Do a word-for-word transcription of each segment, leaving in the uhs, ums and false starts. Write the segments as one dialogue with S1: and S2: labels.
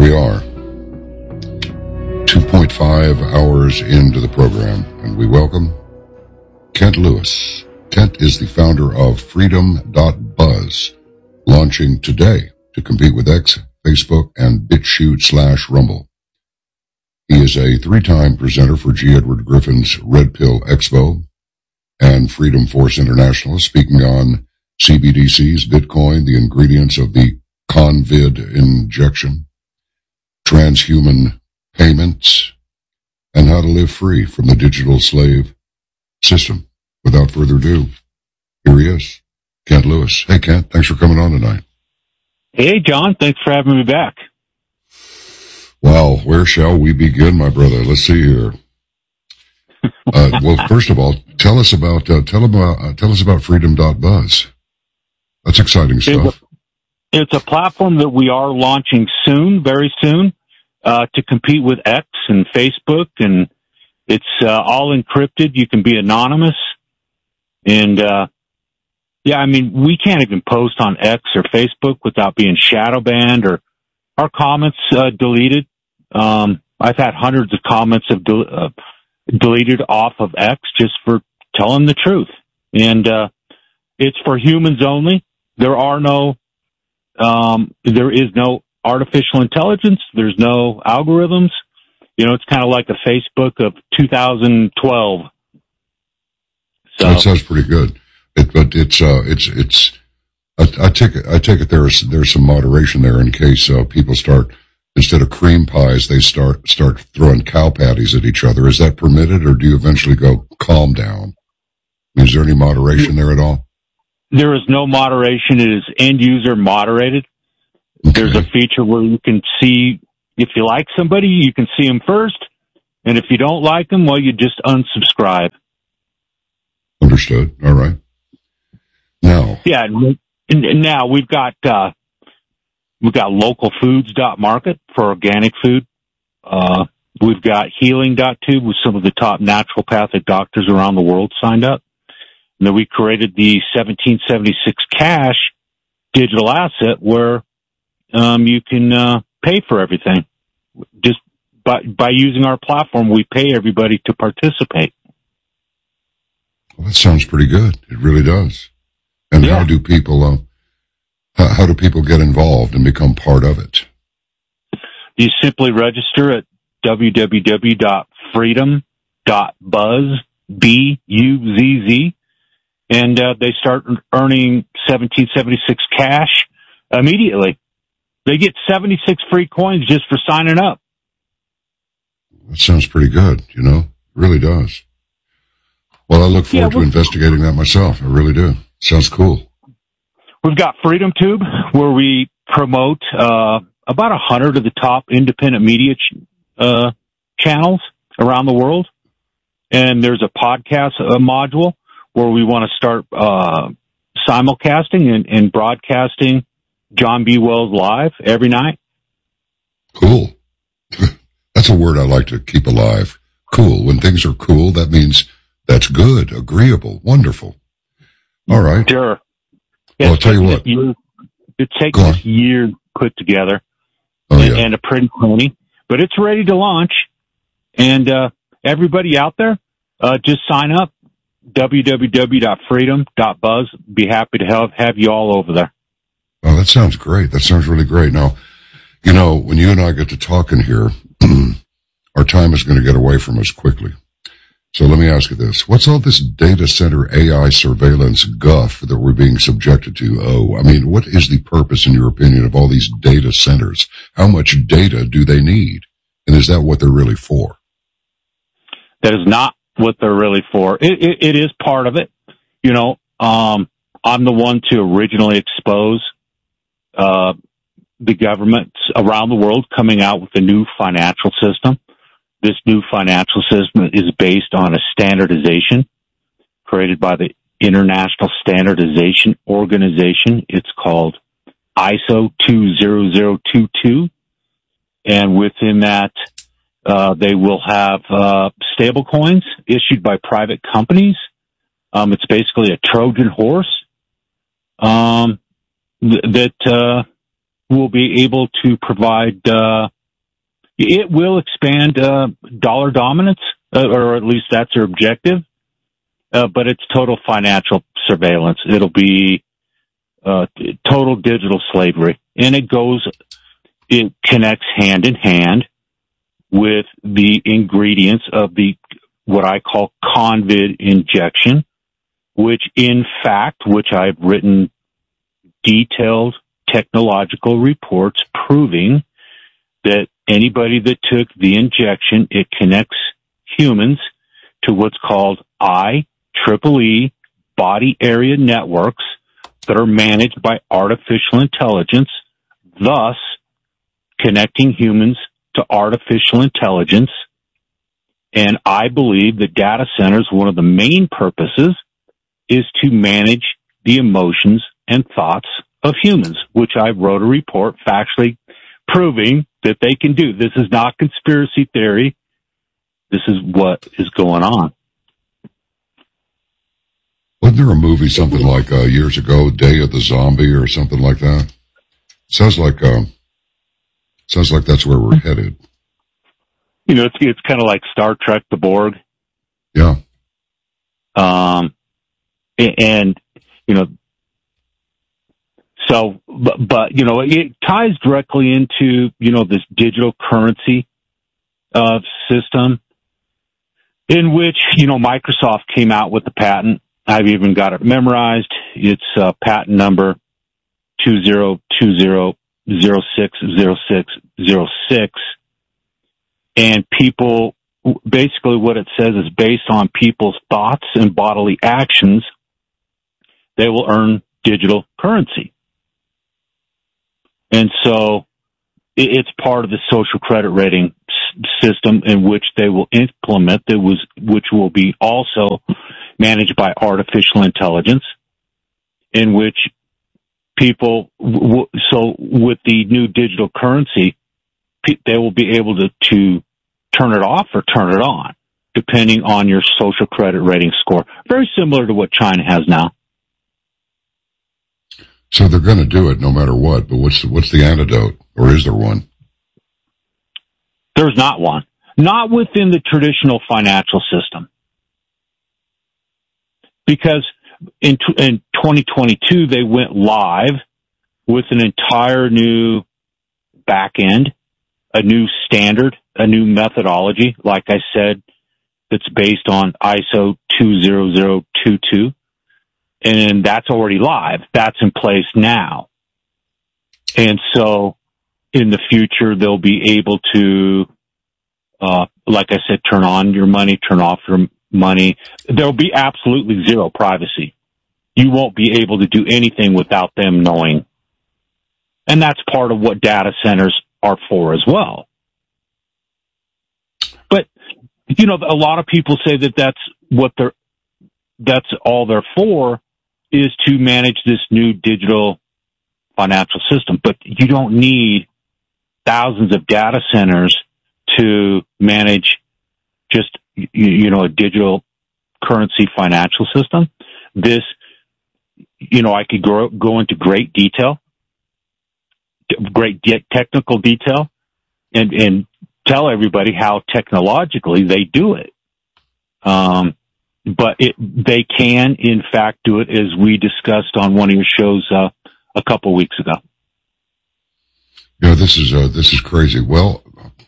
S1: we are, two point five hours into the program, and we welcome Kent Lewis. Kent is the founder of Freedom dot Buzz, launching today to compete with X, Facebook, and BitChute slash Rumble. He is a three-time presenter for G. Edward Griffin's Red Pill Expo and Freedom Force International, speaking on C B D Cs, Bitcoin, the ingredients of the COVID injection, transhuman payments, and how to live free from the digital slave system. Without further ado, here he is, Kent Lewis. Hey, Kent, thanks for coming on tonight.
S2: Hey, John, thanks for having me back.
S1: Wow, where shall we begin, my brother? Let's see here. Uh, well, first of all, tell us about uh, tell about uh, tell us about Freedom dot Buzz. That's exciting stuff.
S2: It's a platform that we are launching soon, very soon, uh, to compete with X and Facebook, and it's uh, all encrypted. You can be anonymous, and uh, yeah, I mean, we can't even post on X or Facebook without being shadow banned or our comments uh, deleted. Um, I've had hundreds of comments of del- uh, deleted off of X just for telling the truth, and uh, it's for humans only. There are no Um, there is no artificial intelligence. There's no algorithms. You know, it's kind of like the Facebook of two thousand twelve. So,
S1: that sounds pretty good. It, but it's, uh, it's, it's, I, I take it, I take it there's, there's some moderation there in case, uh, people start, instead of cream pies, they start, start throwing cow patties at each other. Is that permitted, or do you eventually go, calm down? Is there any moderation there at all?
S2: There is no moderation. It is end user moderated. Okay. There's a feature where you can see, if you like somebody, you can see them first. And if you don't like them, well, you just unsubscribe.
S1: Understood. All right. Now.
S2: Yeah. And, and now we've got, uh, we've got local foods dot market for organic food. Uh, we've got healing dot tube with some of the top naturopathic doctors around the world signed up. And then we created the seventeen seventy-six cash digital asset where um, you can uh, pay for everything. Just by by using our platform, we pay everybody to participate.
S1: Well, that sounds pretty good. It really does. And yeah. how do people uh, how, how do people get involved and become part of it?
S2: You simply register at w w w dot freedom dot buzz, B U Z Z. And uh, they start earning seventeen seventy-six cash immediately. They get seventy-six free coins just for signing up.
S1: That sounds pretty good, you know? It really does. Well, I look forward yeah, to investigating that myself. I really do. Sounds cool.
S2: We've got Freedom Tube, where we promote uh, about a hundred of the top independent media ch- uh, channels around the world. And there's a podcast uh, module where we want to start uh, simulcasting and, and broadcasting John B. Wells live every night.
S1: Cool. That's a word I like to keep alive. Cool. When things are cool, that means that's good, agreeable, wonderful. All right.
S2: Sure.
S1: Well, I'll tell you what.
S2: Year, it takes us years to put together
S1: oh,
S2: and,
S1: yeah.
S2: and a pretty pony, but it's ready to launch. And uh, everybody out there, uh, just sign up. w w w dot freedom dot buzz. Be happy to have, have you all over there.
S1: Oh, that sounds great. That sounds really great. Now, you know, when you and I get to talking here, our time is going to get away from us quickly. So let me ask you this. What's all this data center A I surveillance guff that we're being subjected to? Oh, I mean, what is the purpose, in your opinion, of all these data centers? How much data do they need? And is that what they're really for?
S2: That is not what they're really for. It, it, it is part of it. You know, um, I'm the one to originally expose uh, the governments around the world coming out with a new financial system. This new financial system is based on a standardization created by the International Standardization Organization. It's called I S O two thousand twenty-two. And within that, Uh, they will have uh, stable coins issued by private companies. Um, it's basically a Trojan horse um, th- that uh, will be able to provide, uh, it will expand uh, dollar dominance, uh, or at least that's their objective, uh, but it's total financial surveillance. It'll be uh, total digital slavery. And it goes, it connects hand in hand with the ingredients of the, what I call convid injection, which in fact, which I've written detailed technological reports proving that anybody that took the injection, it connects humans to what's called I triple E body area networks that are managed by artificial intelligence, thus connecting humans to artificial intelligence. And I believe that data centers, one of the main purposes is to manage the emotions and thoughts of humans, which I wrote a report factually proving that they can do. This is not conspiracy theory. This is what is going on.
S1: Wasn't there a movie, something like uh, years ago, Day of the Zombie or something like that? Sounds like uh, sounds like that's where we're headed.
S2: You know, it's it's kind of like Star Trek: The Borg.
S1: Yeah.
S2: Um, and you know, so but, but you know, it ties directly into you know this digital currency uh, system, in which you know Microsoft came out with the patent. I've even got it memorized. It's uh, patent number two zero two zero zero six zero six zero six. And people, basically what it says is based on people's thoughts and bodily actions, they will earn digital currency. And so it's part of the social credit rating system in which they will implement, that was, which will be also managed by artificial intelligence, in which people, so with the new digital currency, they will be able to, to turn it off or turn it on, depending on your social credit rating score. Very similar to what China has now.
S1: So they're going to do it no matter what, but what's the, what's the antidote, or is there one?
S2: There's not one. Not within the traditional financial system. Because in, in twenty twenty-two, they went live with an entire new back end, a new standard, a new methodology, like I said, that's based on I S O two zero zero two two. And that's already live. That's in place now. And so in the future, they'll be able to, uh, like I said, turn on your money, turn off your money. There'll be absolutely zero privacy. You won't be able to do anything without them knowing. And that's part of what data centers are for as well. But, you know, a lot of people say that that's what they're, that's all they're for, is to manage this new digital financial system. But you don't need thousands of data centers to manage just, you know, a digital currency financial system. This, you know, I could go, go into great detail, great technical detail, and, and tell everybody how technologically they do it. Um, but it, they can, in fact, do it, as we discussed on one of your shows uh, a couple weeks ago.
S1: Yeah, this is uh, this is crazy. Well,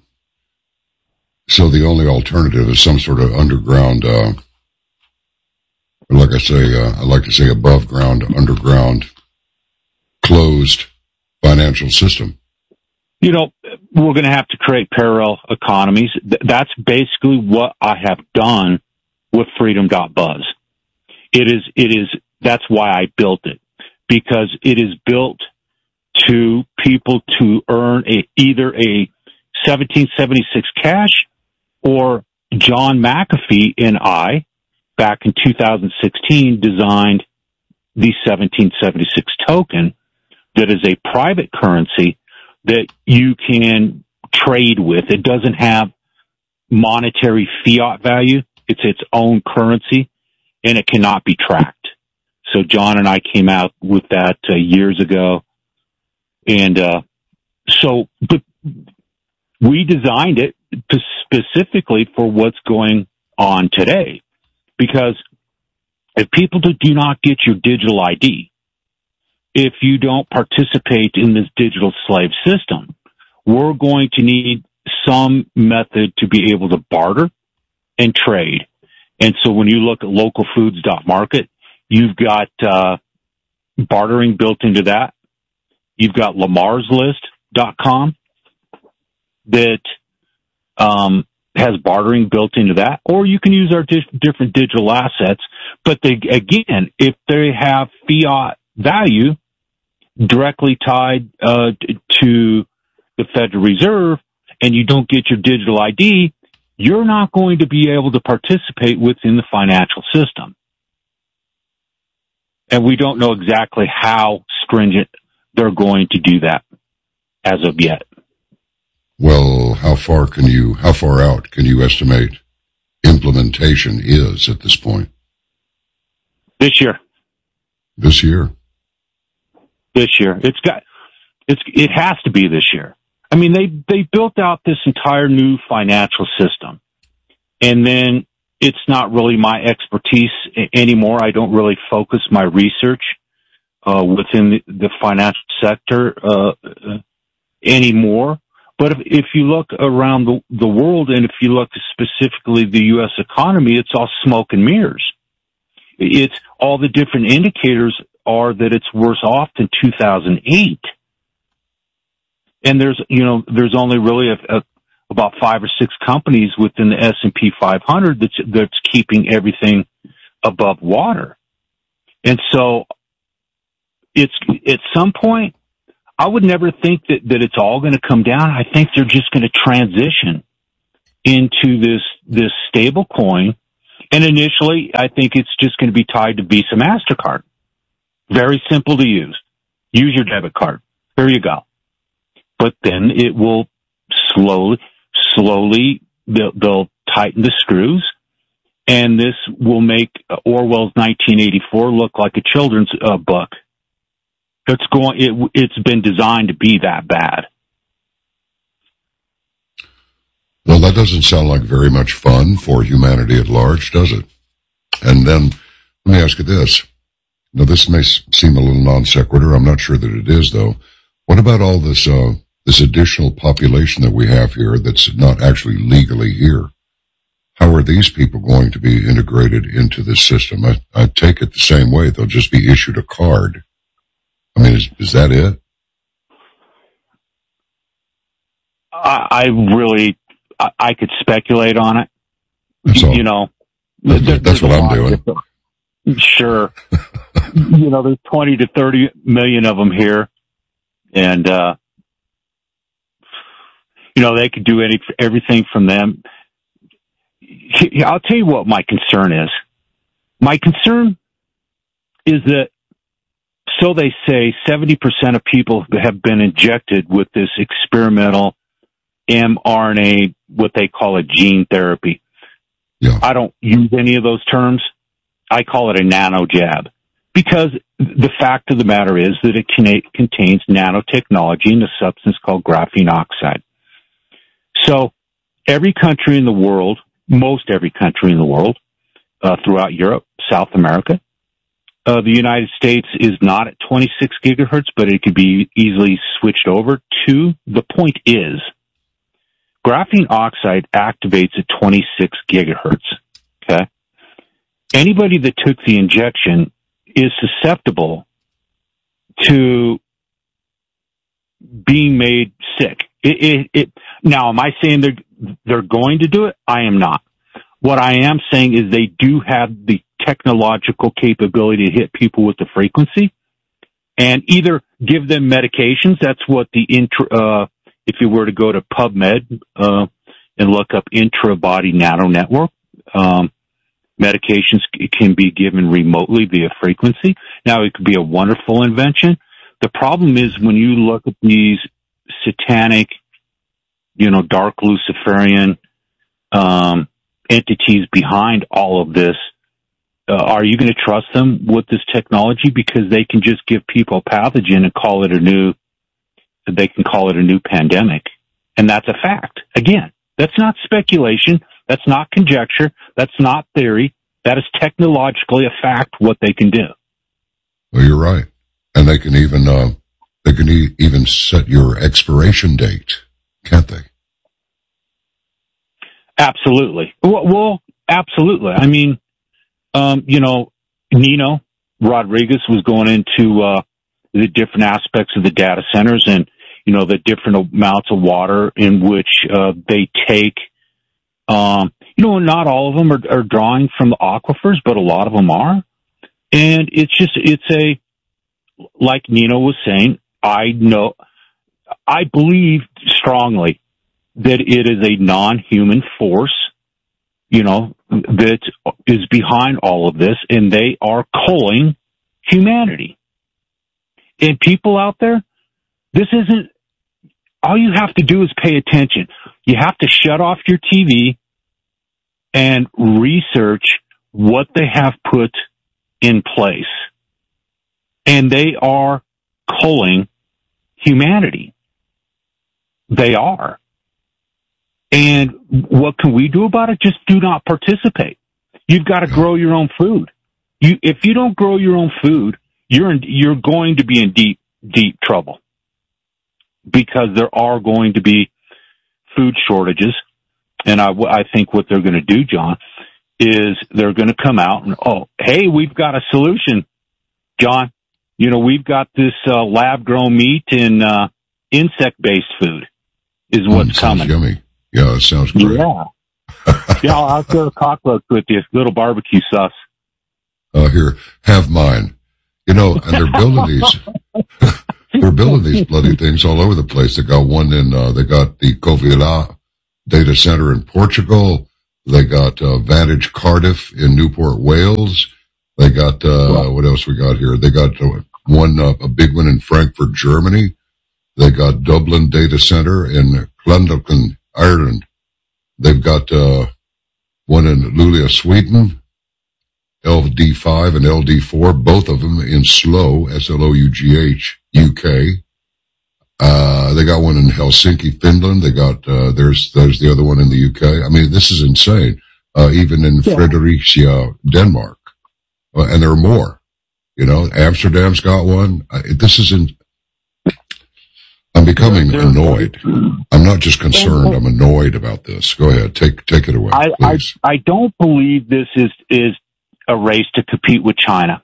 S1: so the only alternative is some sort of underground, uh, like I say, uh, I like to say above ground, underground, closed financial system.
S2: You know, we're going to have to create parallel economies. That's basically what I have done with freedom dot buzz. It is, it is, that's why I built it, because it is built to people to earn a, either a seventeen seventy-six cash, or John McAfee and I, back in two thousand sixteen, designed the seventeen seventy-six token that is a private currency that you can trade with. It doesn't have monetary fiat value. It's its own currency, and it cannot be tracked. So John and I came out with that uh, years ago, and uh, so, but we designed it to specifically for what's going on today. Because if people do not get your digital I D, if you don't participate in this digital slave system, we're going to need some method to be able to barter and trade. And so when you look at local foods dot market, you've got uh, bartering built into that. You've got Lamars List dot com that um, has bartering built into that, or you can use our di- different digital assets. But they, again, if they have fiat value directly tied uh, to the Federal Reserve, and you don't get your digital I D, you're not going to be able to participate within the financial system. And we don't know exactly how stringent they're going to do that as of yet.
S1: Well, how far can you, how far out can you estimate implementation is at this point?
S2: This year.
S1: This year?
S2: This year. It's got, it's, it has to be this year. I mean, they, they built out this entire new financial system, and then it's not really my expertise anymore. I don't really focus my research, uh, within the, the financial sector, uh, uh, anymore. But if, if you look around the, the world, and if you look specifically the U S economy, it's all smoke and mirrors. It's all the different indicators are that it's worse off than two thousand eight. And there's, you know, there's only really a, a, about five or six companies within the S and P five hundred that's, that's keeping everything above water. And so it's, at some point, I would never think that, that it's all going to come down. I think they're just going to transition into this, this stable coin. And initially, I think it's just going to be tied to Visa MasterCard. Very simple to use. Use your debit card. There you go. But then it will slowly, slowly, they'll, they'll tighten the screws, and this will make Orwell's nineteen eighty-four look like a children's uh, book. It's going, it, it's been designed to be that bad.
S1: Well, that doesn't sound like very much fun for humanity at large, does it? And then, let me ask you this. Now, this may seem a little non sequitur. I'm not sure that it is, though. What about all this, uh, this additional population that we have here that's not actually legally here? How are these people going to be integrated into this system? I, I take it the same way. They'll just be issued a card. I mean, is, is that it?
S2: I, I really, I, I could speculate on it.
S1: That's all.
S2: You know,
S1: that's,
S2: there,
S1: that's what I'm doing.
S2: Sure. You know, there's twenty to thirty million of them here. And, uh, you know, they could do any, everything from them. I'll tell you what my concern is. My concern is that, so they say, seventy percent of people have been injected with this experimental mRNA, what they call a gene therapy.
S1: Yeah.
S2: I don't use any of those terms. I call it a nano jab, because the fact of the matter is that it can, contains nanotechnology in a substance called graphene oxide. So every country in the world, most every country in the world, uh, throughout Europe, South America, Uh, the United States is not at twenty-six gigahertz, but it could be easily switched over to. The point is, graphene oxide activates at twenty-six gigahertz. Okay. Anybody that took the injection is susceptible to being made sick. It, it, it, now, am I saying they're, they're going to do it? I am not. What I am saying is they do have the technological capability to hit people with the frequency and either give them medications. That's what the intra, uh, if you were to go to PubMed, uh, and look up intra-body nano network, um, medications can be given remotely via frequency. Now, it could be a wonderful invention. The problem is when you look at these satanic, you know, dark Luciferian, um, entities behind all of this, uh, are you going to trust them with this technology? Because they can just give people a pathogen and call it a new they can call it a new pandemic. And that's a fact. Again, that's not speculation. That's not conjecture. That's not theory. That is technologically a fact what they can do.
S1: Well, you're right. And they can even, uh, they can e- even set your expiration date, can't they?
S2: Absolutely. Well, well absolutely. I mean, um, you know, Nino Rodriguez was going into, uh, the different aspects of the data centers and, you know, the different amounts of water in which, uh, they take. Um, you know, not all of them are, are drawing from the aquifers, but a lot of them are. And it's just, it's a, like Nino was saying, I know, I believe strongly that it is a non-human force, you know, that is behind all of this, and they are culling humanity. And people out there, this isn't, all you have to do is pay attention. You have to shut off your T V and research what they have put in place. And they are culling humanity. They are. And what can we do about it? Just do not participate. You've got to grow your own food. You, if you don't grow your own food, you're in, you're going to be in deep, deep trouble, because there are going to be food shortages. And I, I think what they're going to do, John, is they're going to come out and, oh, hey, we've got a solution, John. You know, we've got this uh, lab-grown meat and uh, insect-based food is what's
S1: mm,
S2: coming.
S1: Yummy. Yeah, it sounds great.
S2: Yeah. Yeah, I'll, I'll throw a cockroach with you, little barbecue sauce.
S1: Uh, here, have mine. You know, and they're building these, they're building these bloody things all over the place. They got one in, uh, they got the Covilhã data center in Portugal. They got, uh, Vantage Cardiff in Newport, Wales. They got, uh, wow. What else we got here? They got uh, one, uh, a big one in Frankfurt, Germany. They got Dublin data center in Clondalkin, Ireland. They've got, uh, one in Luleå, Sweden. L D five and L D four, both of them in Slough, S L O U G H, U K. Uh, they got one in Helsinki, Finland. They got, uh, there's, there's the other one in the U K. I mean, this is insane. Uh, even in yeah. Fredericia, Denmark. Uh, and there are more. You know, Amsterdam's got one. Uh, this isn't, I'm becoming annoyed. I'm not just concerned. I'm annoyed about this. Go ahead. Take, take it away.
S2: I, I, I don't believe this is, is, a race to compete with China.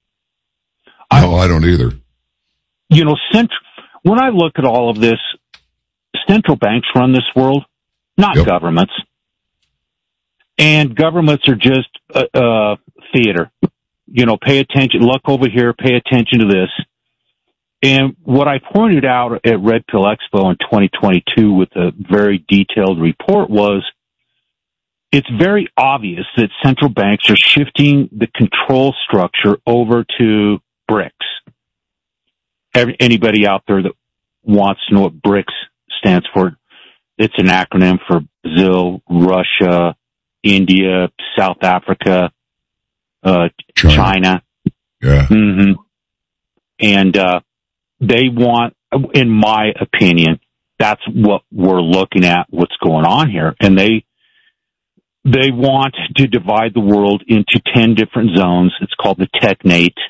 S1: No, I, I don't either.
S2: You know, cent- when I look at all of this, central banks run this world, not yep. governments. And governments are just uh, uh, theater. You know, pay attention, look over here, pay attention to this. And what I pointed out at Red Pill Expo in twenty twenty-two with a very detailed report was, it's very obvious that central banks are shifting the control structure over to BRICS. Every, anybody out there that wants to know what BRICS stands for, it's an acronym for Brazil, Russia, India, South Africa, uh, China. China.
S1: Yeah.
S2: Mm-hmm. And, uh, they want, in my opinion, that's what we're looking at, what's going on here. And they, They want to divide the world into ten different zones. It's called the Technate.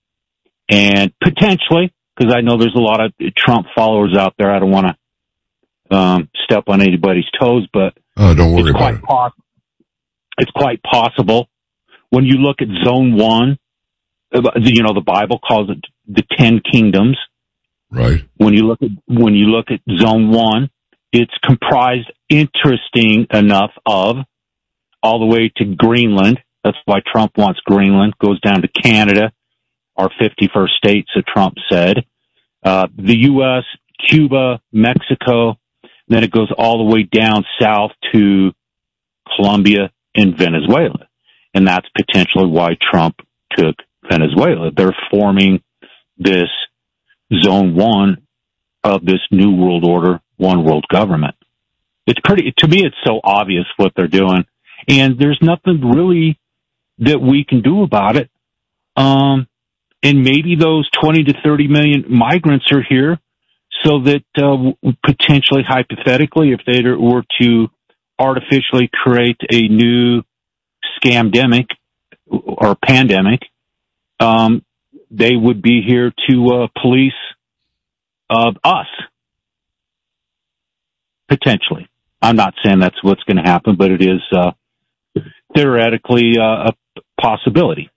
S2: And potentially, because I know there's a lot of Trump followers out there, I don't want to um, step on anybody's toes, but
S1: oh, don't worry
S2: it's,
S1: about
S2: quite
S1: it.
S2: Pos- it's quite possible. When you look at Zone one, you know, the Bible calls it the Ten Kingdoms.
S1: Right.
S2: When you look at when you look at Zone one, it's comprised, interesting enough, of all the way to Greenland. That's why Trump wants Greenland. Goes down to Canada, our fifty-first state, so Trump said. Uh, the U S, Cuba, Mexico. Then it goes all the way down south to Colombia and Venezuela. And that's potentially why Trump took Venezuela. They're forming this zone one of this new world order, one world government. It's pretty, to me, it's so obvious what they're doing. And there's nothing really that we can do about it. Um, and maybe those twenty to thirty million migrants are here so that uh, potentially, hypothetically, if they were to artificially create a new scamdemic or pandemic, um, they would be here to uh, police uh, us. Potentially. I'm not saying that's what's going to happen, but it is uh, theoretically uh, a possibility.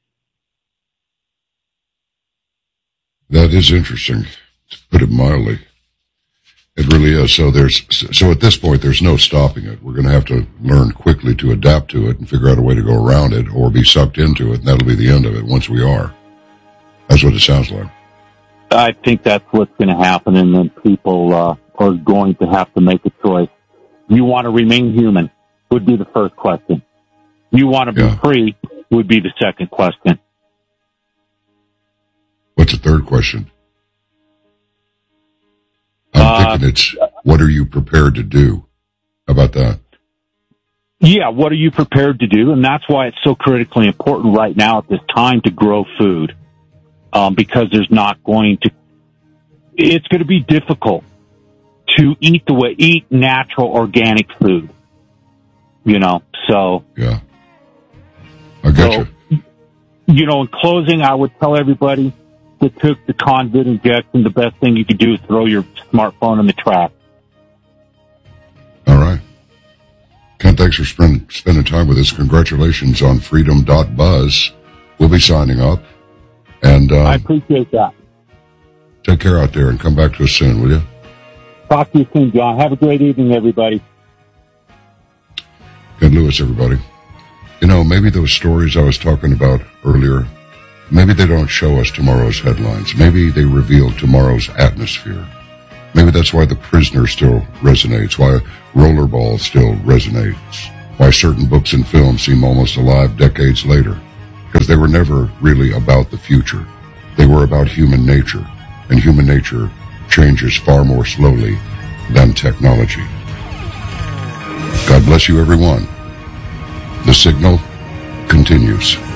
S1: That is interesting, to put it mildly. It really is. So there's, so at this point, there's no stopping it. We're going to have to learn quickly to adapt to it and figure out a way to go around it or be sucked into it, and that'll be the end of it once we are. That's what it sounds like.
S2: I think that's what's going to happen, and then people uh, are going to have to make a choice. You want to remain human would be the first question. You want to be yeah. free would be the second question.
S1: What's the third question? I'm uh, thinking it's, what are you prepared to do? How about that?
S2: Yeah, what are you prepared to do? And that's why it's so critically important right now at this time to grow food. Um, because there's not going to, it's going to be difficult to eat the way, eat natural organic food. You know, so.
S1: Yeah. I got
S2: so,
S1: you.
S2: You know, in closing, I would tell everybody that took the Convid injection, the best thing you could do is throw your smartphone in the trash.
S1: All right. Kent, thanks for spend, spending time with us. Congratulations on freedom dot buzz. We'll be signing up. And um,
S2: I appreciate that.
S1: Take care out there and come back to us soon, will you?
S2: Talk to you soon, John. Have a great evening, everybody.
S1: Kent Lewis, everybody. You know, maybe those stories I was talking about earlier, maybe they don't show us tomorrow's headlines. Maybe they reveal tomorrow's atmosphere. Maybe that's why The Prisoner still resonates, why Rollerball still resonates, why certain books and films seem almost alive decades later. Because they were never really about the future. They were about human nature, and human nature changes far more slowly than technology. God bless you, everyone. The signal continues.